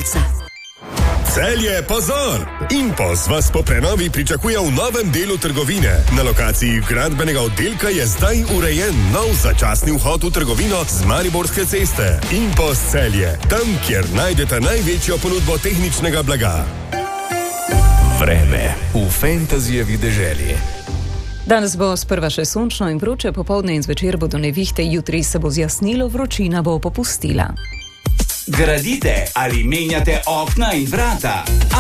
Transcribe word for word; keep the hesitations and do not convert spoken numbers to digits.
Malce. Celje, pozor! Impos vas po prenovi pričakuje v novem delu trgovine. Na lokaciji gradbenega oddelka je zdaj urejen nov začasni vhod v trgovino z Mariborske ceste. Impos Celje, tam, kjer najdete največjo ponudbo tehničnega blaga. Vreme v Fantasyjevi deželi. Danes bo sprva še sončno in vroče, popoldne in zvečer bodo nevihte, jutri se bo zjasnilo, vročina bo popustila. Gradite ali menjate okna in vrata?